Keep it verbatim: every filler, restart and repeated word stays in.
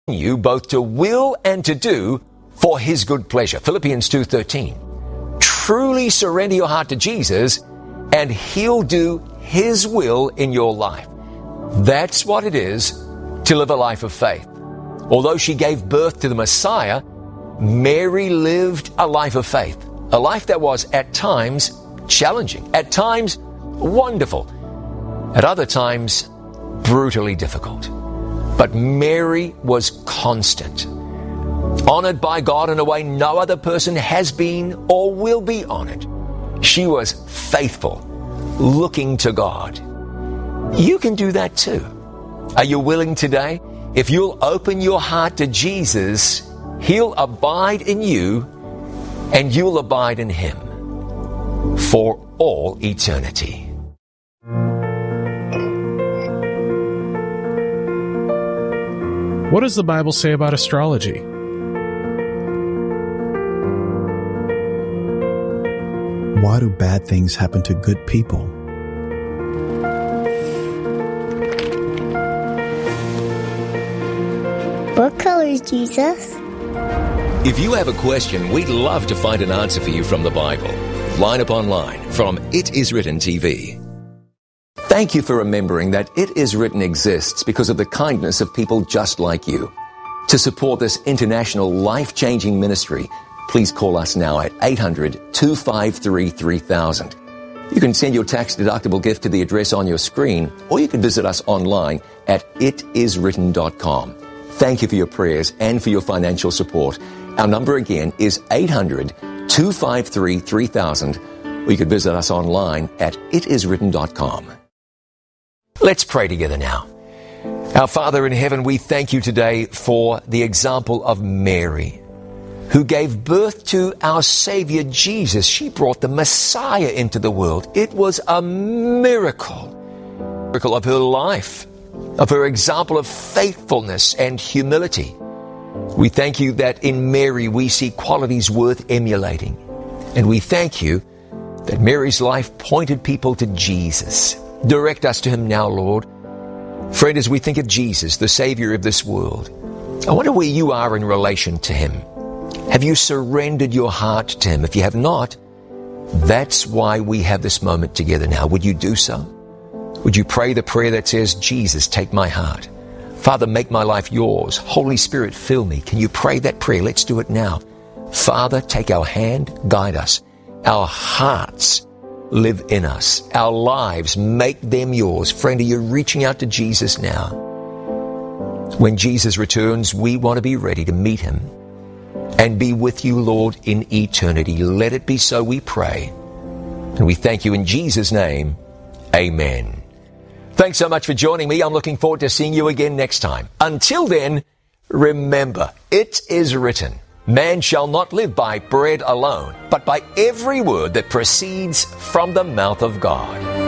you both to will and to do for his good pleasure. Philippians two thirteen. Truly surrender your heart to Jesus and he'll do his will in your life. That's what it is to live a life of faith. Although she gave birth to the Messiah, Mary lived a life of faith. A life that was at times challenging, at times wonderful, at other times brutally difficult. But Mary was constant, honored by God in a way no other person has been or will be honored. She was faithful, looking to God. You can do that too. Are you willing today? If you'll open your heart to Jesus, he'll abide in you and you'll abide in him for all eternity. What does the Bible say about astrology? Why do bad things happen to good people? What color is Jesus? If you have a question, we'd love to find an answer for you from the Bible. Line Up Online from It Is Written T V. Thank you for remembering that It Is Written exists because of the kindness of people just like you. To support this international life-changing ministry, please call us now at eight hundred, two five three, three thousand. You can send your tax-deductible gift to the address on your screen, or you can visit us online at it is written dot com. Thank you for your prayers and for your financial support. Our number again is eight hundred, two five three, three thousand, or you can visit us online at it is written dot com. Let's pray together now. Our Father in heaven, we thank you today for the example of Mary, who gave birth to our Savior Jesus. She brought the Messiah into the world. It was a miracle. Miracle of her life, of her example of faithfulness and humility. We thank you that in Mary we see qualities worth emulating. And we thank you that Mary's life pointed people to Jesus. Direct us to him now, Lord. Friend, as we think of Jesus, the Savior of this world, I wonder where you are in relation to him. Have you surrendered your heart to him? If you have not, that's why we have this moment together now. Would you do so? Would you pray the prayer that says, Jesus, take my heart. Father, make my life yours. Holy Spirit, fill me. Can you pray that prayer? Let's do it now. Father, take our hand, guide us. Our hearts live in us. Our lives, make them yours. Friend, are you reaching out to Jesus now? When Jesus returns, we want to be ready to meet him and be with you, Lord, in eternity. Let it be so, we pray. And we thank you in Jesus' name. Amen. Thanks so much for joining me. I'm looking forward to seeing you again next time. Until then, remember, it is written, man shall not live by bread alone, but by every word that proceeds from the mouth of God.